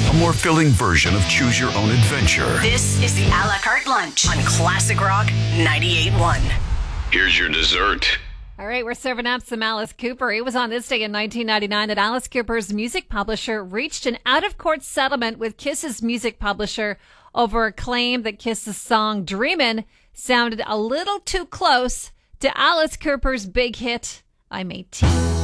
A more filling version of choose your own adventure. This is the a la carte lunch on Classic Rock 98.1. Here's your dessert. All right, we're serving up some Alice Cooper. It was on this day in 1999 that Alice Cooper's music publisher reached an out-of-court settlement with Kiss's music publisher over a claim that Kiss's song Dreamin' sounded a little too close to Alice Cooper's big hit, I'm 18.